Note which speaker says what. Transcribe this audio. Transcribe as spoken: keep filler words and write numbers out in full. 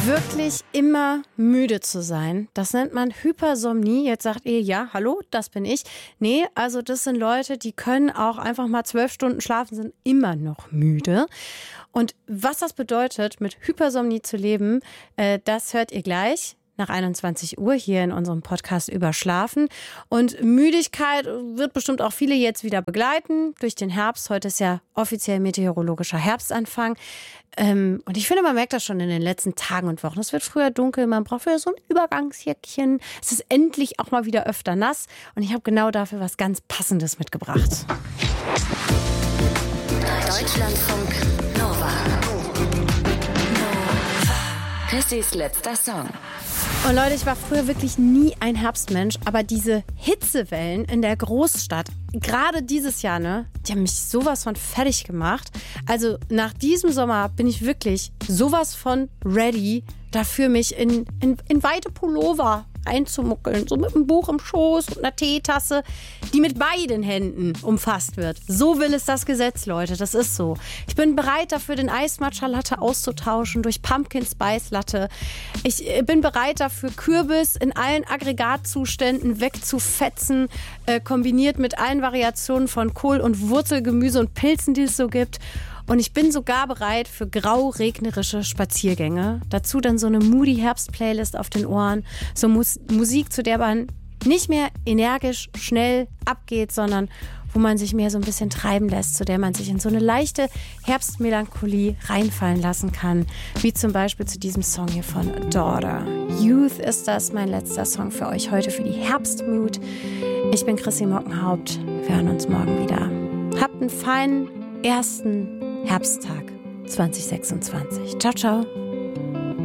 Speaker 1: Wirklich immer müde zu sein, das nennt man Hypersomnie. Jetzt sagt ihr, ja, hallo, das bin ich. Nee, also das sind Leute, die können auch einfach mal zwölf Stunden schlafen, sind immer noch müde. Und was das bedeutet, mit Hypersomnie zu leben, äh, das hört ihr gleich. Nach einundzwanzig Uhr hier in unserem Podcast über Schlafen. Und Müdigkeit wird bestimmt auch viele jetzt wieder begleiten durch den Herbst. Heute ist ja offiziell meteorologischer Herbstanfang. Ähm, und ich finde, man merkt das schon in den letzten Tagen und Wochen. Es wird früher dunkel, man braucht wieder so ein Übergangsjäckchen. Es ist endlich auch mal wieder öfter nass. Und ich habe genau dafür was ganz Passendes mitgebracht.
Speaker 2: Deutschlandfunk Nova. Chrissys letzter Song.
Speaker 1: Und Leute, ich war früher wirklich nie ein Herbstmensch, aber diese Hitzewellen in der Großstadt, gerade dieses Jahr, ne, die haben mich sowas von fertig gemacht. Also nach diesem Sommer bin ich wirklich sowas von ready dafür, mich in, in, in weite Pullover einzumuckeln, so mit einem Buch im Schoß und einer Teetasse, die mit beiden Händen umfasst wird. So will es das Gesetz, Leute, das ist so. Ich bin bereit dafür, den Eismatcha-Latte auszutauschen durch Pumpkin Spice Latte. Ich bin bereit dafür, Kürbis in allen Aggregatzuständen wegzufetzen, äh, kombiniert mit allen Variationen von Kohl- und Wurzelgemüse und Pilzen, die es so gibt. Und ich bin sogar bereit für grau-regnerische Spaziergänge. Dazu dann so eine Moody-Herbst-Playlist auf den Ohren. So Mus- Musik, zu der man nicht mehr energisch schnell abgeht, sondern wo man sich mehr so ein bisschen treiben lässt, zu der man sich in so eine leichte Herbstmelancholie reinfallen lassen kann. Wie zum Beispiel zu diesem Song hier von Daughter. Youth ist das, mein letzter Song für euch heute für die Herbstmood. Ich bin Chrissy Mockenhaupt. Wir hören uns morgen wieder. Habt einen feinen ersten Herbsttag zwanzig sechsundzwanzig. Ciao, ciao.